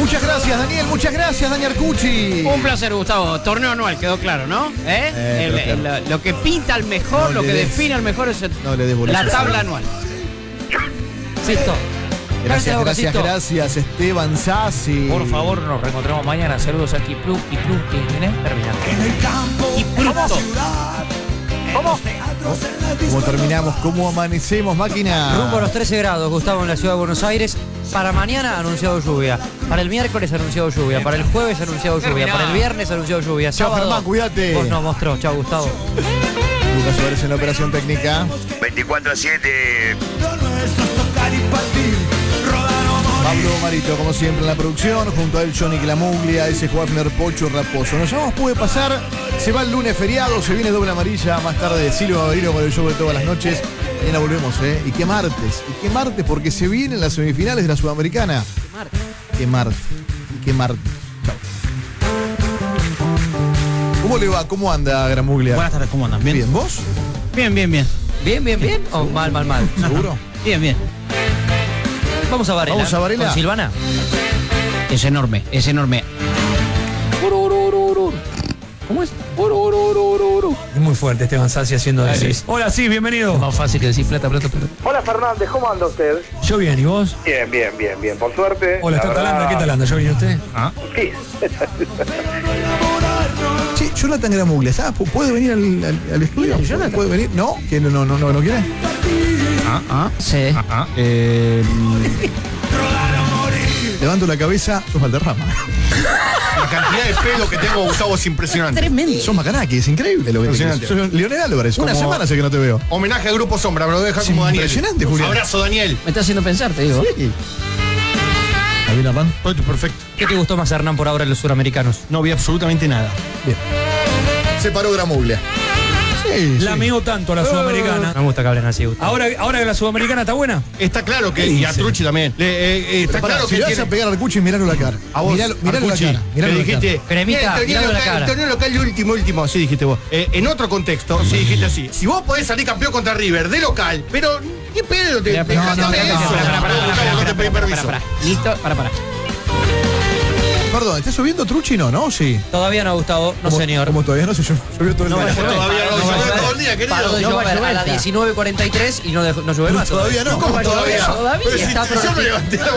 Muchas gracias, Daniel. Muchas gracias, Dani Arcucci. Un placer, Gustavo. Torneo anual, quedó claro, ¿no? Lo que pinta al mejor, lo que define al mejor es la tabla anual. Listo. Gracias, Esteban Sassi. Por favor, nos reencontramos mañana. Saludos aquí, Pluk y Pluk, que viene terminando. En el campo, Y Pluto. ¿Cómo? ¿Cómo terminamos? ¿Cómo amanecemos, máquina? Rumbo a los 13 grados, Gustavo, en la ciudad de Buenos Aires. Para mañana anunciado lluvia. Para el miércoles anunciado lluvia. Para el jueves anunciado lluvia. Para el viernes anunciado lluvia. Chao, Sábado, Germán, cuídate. Vos nos mostró. Chao, Gustavo. Lucas Suárez en la operación técnica. 24/7. Lo nuestro es tocar y partir, rodar o morir. Pablo Marito, como siempre, en la producción. Junto a él, Johnny Clamuglia, ese Wagner, Pocho Raposo. Nos llamamos, puede pasar. Se va el lunes feriado, se viene doble amarilla. Más tarde, Silvio Bavarino con el show de todas las noches. Mañana volvemos, ¿eh? ¿Y qué martes? ¿Y qué martes? Porque se vienen las semifinales de la Sudamericana. ¿Qué martes? ¿Y qué martes? Chao. ¿Cómo le va? ¿Cómo anda, Gramuglia? Buenas tardes, ¿cómo andan? Bien, ¿vos? Bien. ¿Bien? ¿O mal? ¿Seguro? Bien. Vamos a Varela. Vamos a Varela. ¿Con Silvana? Es enorme. ¿Cómo es? Es muy fuerte Esteban Sassi haciendo eso. Hola, sí, bienvenido. Es más fácil que decir plata. Hola Fernández, ¿cómo anda usted? Yo bien, ¿y vos? Bien, por suerte. Hola, ¿está talando? ¿Qué tal anda? ¿Ya vino usted? Sí. Sí, Jonathan Gramuglia, ¿sabes? ¿Puede venir al estudio? Jonathan. ¿Puede venir? ¿No? ¿Que no quiere? Sí. Levanto la cabeza, sos Valderrama. La cantidad de pelo que tengo, Gustavo, es impresionante. Tremendo. Sos Macanaki, es increíble lo que te Impresionante. Sos Leonel Álvarez, una Como- semana hace que no te veo. Homenaje al Grupo Sombra, me lo voy a dejar como Daniel. Impresionante, Julián. Abrazo, Daniel. Me está haciendo pensar, te digo. Sí. ¿Javier Arrán? Perfecto. ¿Qué te gustó más, Hernán, por ahora en los suramericanos? No vi absolutamente nada. Bien. Se paró Gramuglia. Sí, La meó tanto a la sudamericana. Me gusta que hablen así, Gustavo. Ahora que la sudamericana está buena. Está claro que. ¿Qué Y a dice? Trucci también. Está Pará, claro si que le vas tiene. a pegar al Arcucci, miralo la cara. A vos, Miralo la Arcucci, cara. que Miralo la cara. dijiste. Cremita, el miralo la cara. torneo local de último. Sí, dijiste vos. En otro contexto, sí dijiste así. Si vos podés salir campeón contra River de local, pero. ¿Qué pedo? Te dejaste de eso. No te pedí permiso. Listo, para. Perdón, ¿está subiendo Trucci? No, sí. Todavía no, Gustavo. No, señor. Como todavía no se llovió todo el No va a día. llover. Todavía no, va a llovió llover. todo el día, querido. Paró de No va a llover a llover las ya. 19:43 y no llueve más. Todavía no. ¿Cómo todavía? Todavía Pero si está yo me levanté